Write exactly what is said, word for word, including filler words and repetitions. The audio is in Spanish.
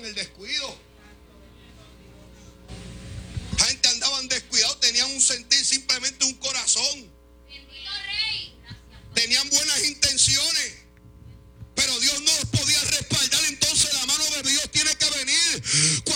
el descuido. La gente andaban descuidados, tenían un sentir, simplemente un corazón. Tenían buenas intenciones, pero Dios no los podía respaldar. Entonces la mano de Dios tiene que venir